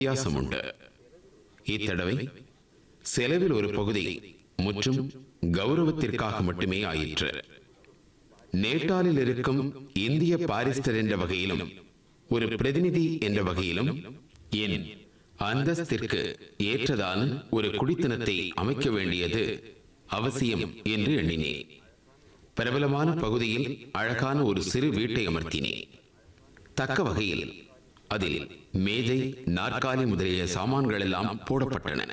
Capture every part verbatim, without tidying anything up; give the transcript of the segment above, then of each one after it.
வித்தியாசம் உண்டு. இத்தடவை செலவில் ஒரு பகுதி முற்றும் கௌரவத்திற்காக மட்டுமே ஆயிற்று. நேட்டாலில் இருக்கும் இந்திய பாரிஸ்டர் என்ற வகையிலும் ஒரு பிரதிநிதி என்ற வகையிலும் என் அந்தஸ்திற்கு ஏற்றதான ஒரு குடித்தனத்தை அமைக்க வேண்டியது அவசியம் என்று எண்ணினேன். பிரபலமான பகுதியில் அழகான ஒரு சிறு வீட்டை அமர்த்தினேன். தக்க வகையில் அதில் மேஜை, நாற்காலி முதலிய சாமான்கள் எல்லாம் போடப்பட்டன.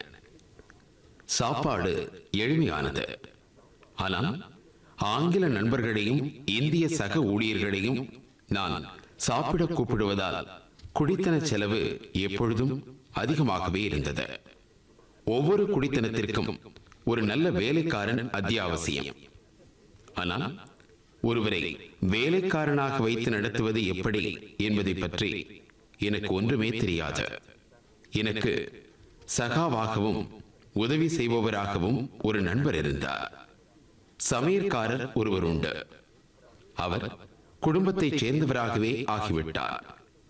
சாப்பாடு எளிமையானது. ஆனால் ஆங்கில நண்பர்களையும் இந்திய சக ஊழியர்களையும் நான் சாப்பிட கூப்பிடுவதால் குடித்தன செலவு எப்பொழுதும் அதிகமாகவே இருந்தது. ஒவ்வொரு குடித்தனத்திற்கும் ஒரு நல்ல வேலைக்காரன் அத்தியாவசியம். ஆனால் ஒருவரை வேலைக்காரனாக வைத்து நடத்துவது எப்படி என்பதை பற்றி எனக்கு ஒன்றுமே தெரியாது. எனக்கு சகாவாகவும் உதவி செய்பவராகவும் ஒரு நண்பர் இருந்தார். சமையற்காரர் ஒருவர் உண்டு. அவர் குடும்பத்தைச் சேர்ந்தவராகவே ஆகிவிட்டார்.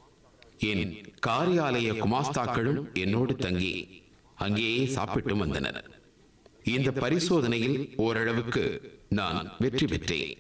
என் காரியாலய குமாஸ்தாக்களும் என்னோடு தங்கி அங்கேயே சாப்பிட்டு வந்தனர். இந்த பரிசோதனையில் ஓரளவுக்கு நான் வெற்றி பெற்றேன்.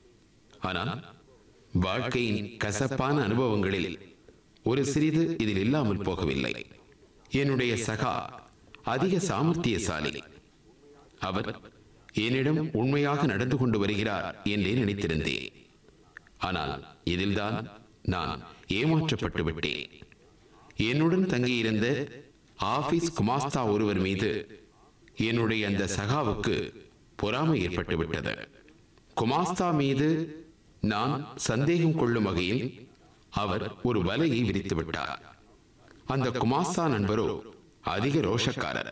ஆனால் வாழ்க்கையின் கசப்பான அனுபவங்களில் ஒரு சிறிது இதில் இல்லாமல் போகவில்லை. என்னுடைய சகா அதிக சாமர்த்தியசாலி. அவர் என்னிடம் உண்மையாக நடந்து கொண்டு வருகிறார் என்றே நினைத்திருந்தேன். ஆனால் இதில்தான் நான் ஏமாற்றப்பட்டு விட்டேன். என்னுடன் தங்கியிருந்த ஆபீஸ் குமாஸ்தா ஒருவர் மீது என்னுடைய அந்த சகாவுக்கு பொறாமை ஏற்பட்டு விட்டது. குமாஸ்தா மீது நான் சந்தேகம் கொள்ளும் வகையில் அவர் ஒரு வலையை விரித்து விட்டார். அந்த குமாஸ்தா நண்பரோ அதிக ரோஷக்காரர்.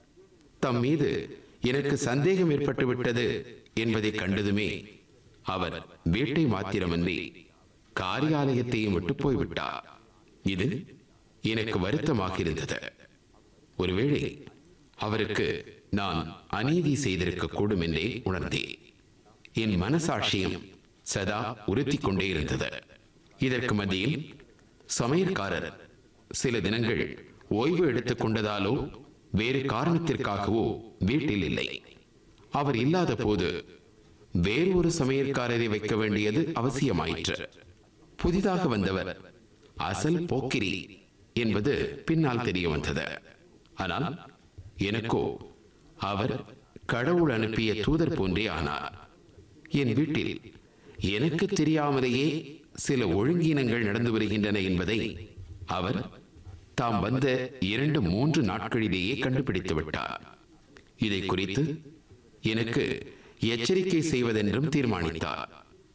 தம் மீது எனக்கு சந்தேகம் ஏற்பட்டு விட்டது என்பதை கண்டதுமே அவர் வீட்டை மாத்திரமன்றி காரியாலயத்தையும் விட்டு போய்விட்டார். இது எனக்கு வருத்தமாக இருந்தது. ஒருவேளை அவருக்கு நான் அநீதி செய்திருக்க கூடும் என்றே உணர்ந்தேன். என் மனசாட்சியம் சதா உறுத்தி கொண்டே இருந்தது. இதற்கு மத்தியில் சமையற்காரர் சில தினங்கள் ஓய்வு எடுத்துக் கொண்டதாலோ வேறு காரணத்திற்காகவோ வீட்டில் இல்லை. அவர் இல்லாத போது வேறு ஒரு சமையற்காரரை வைக்க வேண்டியது அவசியமாயிற்று. புதிதாக வந்தவர் அசல் போக்கிரி என்பது பின்னால் தெரிய வந்தது. ஆனால் எனக்கோ அவர் கடவுள் அனுப்பிய தூதர் போன்றே ஆனார். என் வீட்டில் எனக்கு தெரியாமலேயே சில ஒழுங்கீனங்கள் நடந்து வருகின்றன என்பதை அவர் தாம் வந்த இரண்டு மூன்று நாட்களிலேயே கண்டுபிடித்து விட்டார். இதை குறித்து எனக்கு எச்சரிக்கை செய்வதென்றும் தீர்மானித்தார்.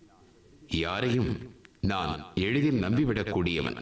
யாரையும் நான் எளிதில் நம்பிவிடக்கூடியவன்.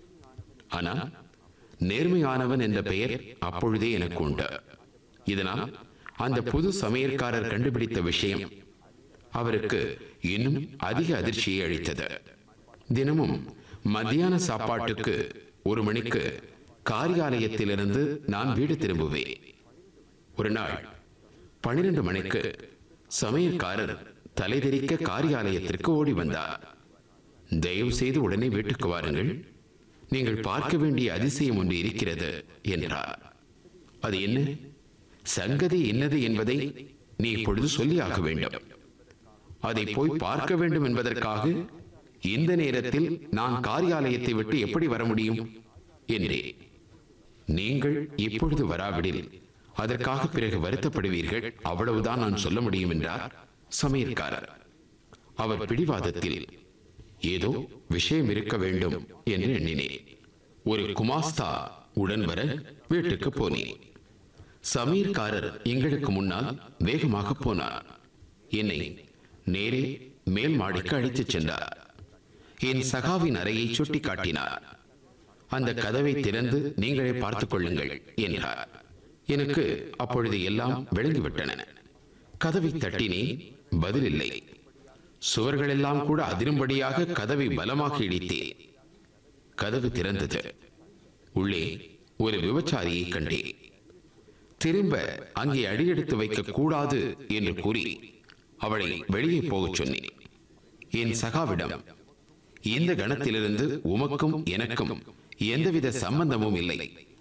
ஆனால் நேர்மையானவன் என்ற பெயர் அப்பொழுதே எனக்கு உண்டு. இதனால் அந்த புது சமையற்காரர் கண்டுபிடித்த விஷயம் அவருக்கு இன்னும் அதிக அதிர்ச்சியை அளித்தது. தினமும் மத்தியான சாப்பாட்டுக்கு ஒரு மணிக்கு காரியாலயத்திலிருந்து நான் வீடு திரும்புவேன். ஒரு நாள் பனிரெண்டு மணிக்கு சமையற்காரர் தலைதெறிக்க காரியாலயத்திற்கு ஓடி வந்தார். தயவு செய்து உடனே வீட்டுக்கு வாருங்கள், நீங்கள் பார்க்க வேண்டிய அதிசயம் ஒன்று இருக்கிறது என்றார். அது என்ன? சங்கதி என்னது என்பதை நீ இப்பொழுது சொல்லியாக வேண்டும். அதை போய் பார்க்க வேண்டும் என்பதற்காக இந்த நேரத்தில் நான் காரியாலயத்தை விட்டு எப்படி வர முடியும் என்றே. நீங்கள் இப்பொழுது வராவிடில் அதற்காக பிறகு வருத்தப்படுவீர்கள், அவ்வளவுதான் நான் சொல்ல முடியும் என்றார் சமையற்காரர். அவர் பிடிவாதத்தில் ஏதோ விஷயம் இருக்க வேண்டும் என்று எண்ணினேன். ஒரு குமாஸ்தா உடன் வர வீட்டுக்கு போனேன். சமையற்காரர் எங்களுக்கு முன்னால் வேகமாக போனார். என்னை நேரே மேல் மாடிக்கு அழைத்துச் சென்றார். என் சகாவின் அறையை சுட்டி காட்டினார். அந்த கதவை திறந்து நீங்களே பார்த்துக் கொள்ளுங்கள் என்றார். எனக்கு அப்பொழுது எல்லாம் விளங்கிவிட்டன. கதவை தட்டினேன், பதில் இல்லை. சுவர்கள் எல்லாம் கூட அதிரும்படியாக கதவை பலமாக இடித்தேன். கதவு திறந்தது. உள்ளே ஒரு விபச்சாரியை கண்டேன். திரும்ப அங்கே அடியெடுத்து வைக்க கூடாது என்று கூறி அவளை வெளியே போகச் சொன்னேன். என் சகாவிடம், இந்த கணத்திலிருந்து உமக்கும் எனக்கும் எந்தவித சம்பந்தமும் இல்லை,